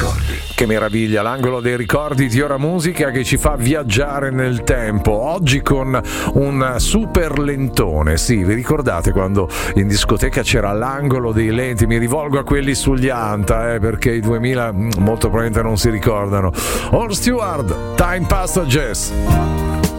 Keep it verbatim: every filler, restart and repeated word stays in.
ricordi. Che meraviglia, l'angolo dei ricordi di Ora Musica che ci fa viaggiare nel tempo. Oggi con un super lentone. Sì, vi ricordate quando in discoteca c'era l'angolo dei lenti? Mi rivolgo a quelli sugli Anta, eh, perché i duemila molto probabilmente non si ricordano. All Stewart, Time Past Jazz.